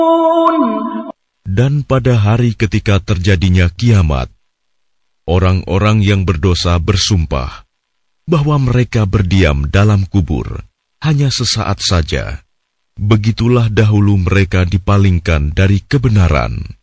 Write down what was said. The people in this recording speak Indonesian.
Dan pada hari ketika terjadinya kiamat, orang-orang yang berdosa bersumpah bahwa mereka berdiam dalam kubur hanya sesaat saja. Begitulah dahulu mereka dipalingkan dari kebenaran.